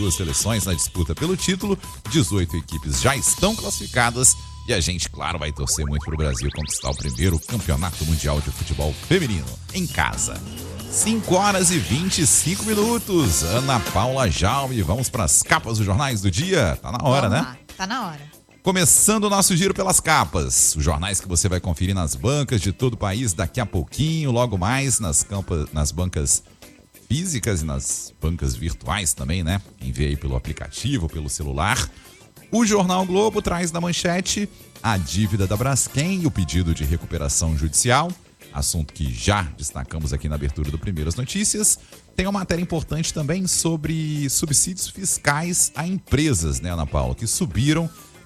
duas seleções na disputa pelo título. 18 equipes já estão classificadas e a gente, claro, vai torcer muito pro Brasil conquistar o primeiro campeonato mundial de futebol feminino em casa. 5h25. Ana Paula Jaume, vamos para as capas dos jornais do dia? Tá na hora, Vamos né? lá, tá na hora. Começando o nosso giro pelas capas, os jornais que você vai conferir nas bancas de todo o país daqui a pouquinho, logo mais nas bancas físicas e nas bancas virtuais também, né? Quem vê aí pelo aplicativo, pelo celular. O Jornal Globo traz na manchete a dívida da Braskem e o pedido de recuperação judicial, assunto que já destacamos aqui na abertura do Primeiras Notícias. Tem uma matéria importante também sobre subsídios fiscais a empresas, né, Ana Paula, que subiram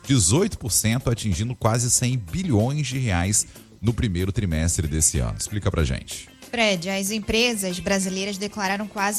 18%, atingindo quase 100 bilhões de reais no primeiro trimestre desse ano. Explica pra gente. Fred, as empresas brasileiras declararam quase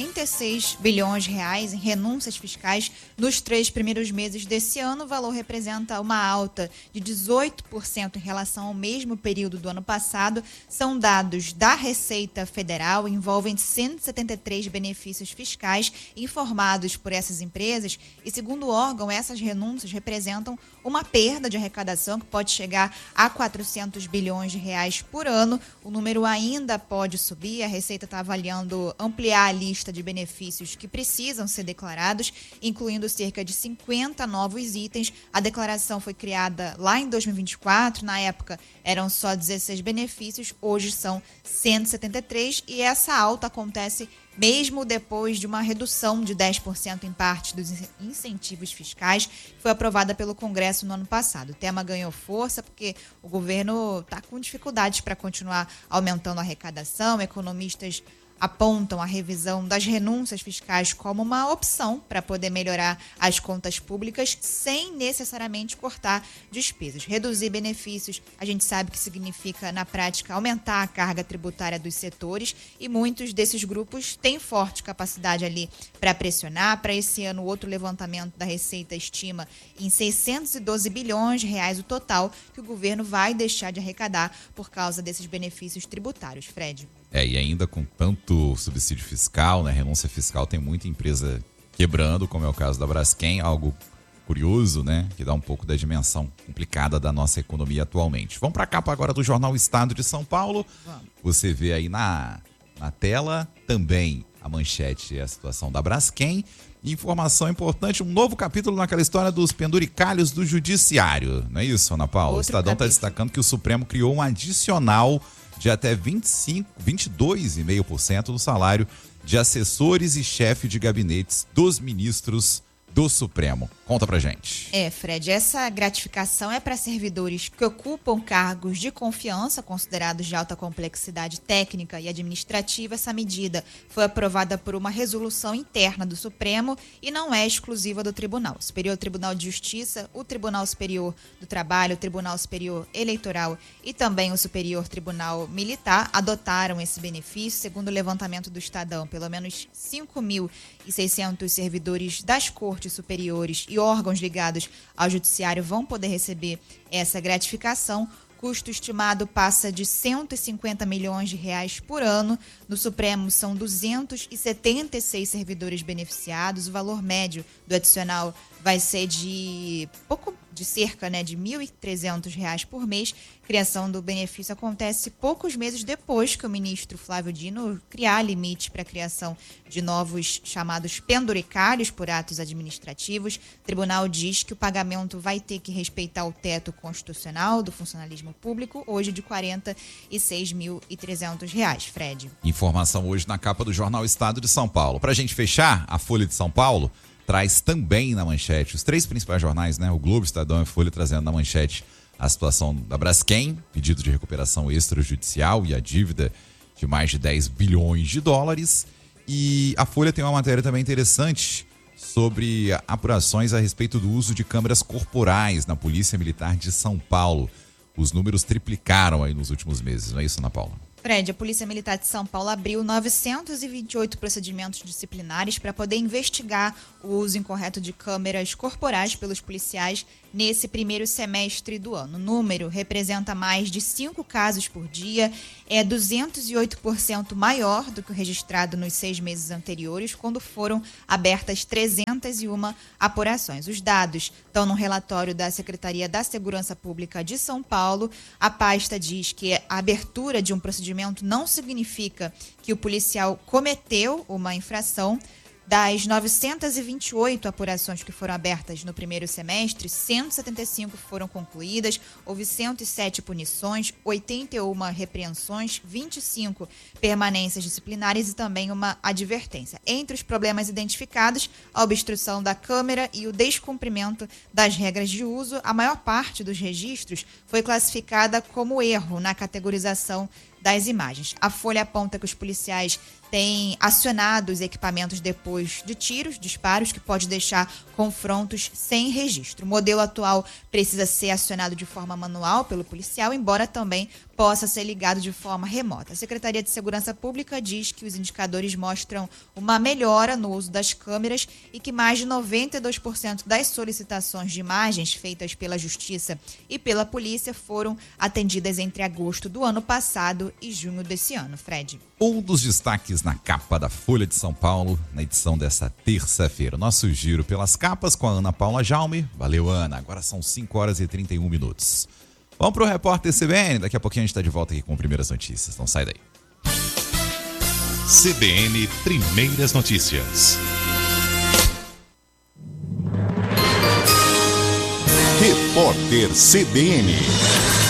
96 bilhões de reais em renúncias fiscais nos 3 primeiros meses desse ano. O valor representa uma alta de 18% em relação ao mesmo período do ano passado. São dados da Receita Federal, envolvem 173 benefícios fiscais informados por essas empresas e, segundo o órgão, essas renúncias representam uma perda de arrecadação que pode chegar a 400 bilhões de reais por ano. O número ainda pode subir. A Receita está avaliando ampliar a lista de benefícios que precisam ser declarados, incluindo cerca de 50 novos itens. A declaração foi criada lá em 2024. Na época, eram só 16 benefícios. Hoje são 173 e essa alta acontece mesmo depois de uma redução de 10% em parte dos incentivos fiscais, que foi aprovada pelo Congresso no ano passado. O tema ganhou força porque o governo está com dificuldades para continuar aumentando a arrecadação. Economistas apontam a revisão das renúncias fiscais como uma opção para poder melhorar as contas públicas sem necessariamente cortar despesas. Reduzir benefícios, a gente sabe que significa, na prática, aumentar a carga tributária dos setores e muitos desses grupos têm forte capacidade ali para pressionar. Para esse ano, outro levantamento da Receita estima em 612 bilhões de reais o total que o governo vai deixar de arrecadar por causa desses benefícios tributários. Fred. E ainda com tanto subsídio fiscal, né, renúncia fiscal, tem muita empresa quebrando, como é o caso da Braskem, algo curioso, né, que dá um pouco da dimensão complicada da nossa economia atualmente. Vamos para a capa agora do Jornal Estado de São Paulo. Vamos. Você vê aí na tela também a manchete e a situação da Braskem. Informação importante, um novo capítulo naquela história dos penduricalhos do judiciário. Não é isso, Ana Paula? O Estadão está destacando que o Supremo criou um adicional de até 22,5% do salário de assessores e chefe de gabinetes dos ministros do Supremo. Conta pra gente. Fred, essa gratificação é para servidores que ocupam cargos de confiança considerados de alta complexidade técnica e administrativa. Essa medida foi aprovada por uma resolução interna do Supremo e não é exclusiva do Tribunal. O Superior Tribunal de Justiça, o Tribunal Superior do Trabalho, o Tribunal Superior Eleitoral e também o Superior Tribunal Militar adotaram esse benefício. Segundo o levantamento do Estadão, pelo menos 5.600 servidores das cortes superiores e órgãos ligados ao judiciário vão poder receber essa gratificação. Custo estimado passa de 150 milhões de reais por ano. No Supremo são 276 servidores beneficiados. O valor médio do adicional vai ser de cerca de R$ 1.300 por mês. Criação do benefício acontece poucos meses depois que o ministro Flávio Dino criar limite para a criação de novos chamados penduricários por atos administrativos. O tribunal diz que o pagamento vai ter que respeitar o teto constitucional do funcionalismo público, hoje de R$ 46.300, Fred. Informação hoje na capa do Jornal Estado de São Paulo. Para a gente fechar, a Folha de São Paulo traz também na manchete os 3 principais jornais, né? O Globo, Estadão e a Folha, trazendo na manchete a situação da Braskem, pedido de recuperação extrajudicial e a dívida de mais de 10 bilhões de dólares. E a Folha tem uma matéria também interessante sobre apurações a respeito do uso de câmeras corporais na Polícia Militar de São Paulo. Os números triplicaram aí nos últimos meses, não é isso, Ana Paula? Fred, a Polícia Militar de São Paulo abriu 928 procedimentos disciplinares para poder investigar o uso incorreto de câmeras corporais pelos policiais nesse primeiro semestre do ano. O número representa mais de 5 casos por dia, é 208% maior do que o registrado nos 6 meses anteriores, quando foram abertas 301 apurações. Os dados estão no relatório da Secretaria da Segurança Pública de São Paulo. A pasta diz que a abertura de um procedimento não significa que o policial cometeu uma infração. Das 928 apurações que foram abertas no primeiro semestre, 175 foram concluídas, houve 107 punições, 81 repreensões, 25 permanências disciplinares e também uma advertência. Entre os problemas identificados, a obstrução da câmera e o descumprimento das regras de uso. A maior parte dos registros foi classificada como erro na categorização das imagens. A Folha aponta que os policiais têm acionado os equipamentos depois de tiros, disparos, que pode deixar confrontos sem registro. O modelo atual precisa ser acionado de forma manual pelo policial, embora também possa ser ligado de forma remota. A Secretaria de Segurança Pública diz que os indicadores mostram uma melhora no uso das câmeras e que mais de 92% das solicitações de imagens feitas pela Justiça e pela Polícia foram atendidas entre agosto do ano passado e junho desse ano. Fred. Um dos destaques na capa da Folha de São Paulo, na edição dessa terça-feira. Nosso giro pelas capas com a Ana Paula Jaume. Valeu, Ana. Agora são 5h31. Vamos pro repórter CBN. Daqui a pouquinho a gente está de volta aqui com primeiras notícias. Não sai daí. CBN Primeiras Notícias. Repórter CBN.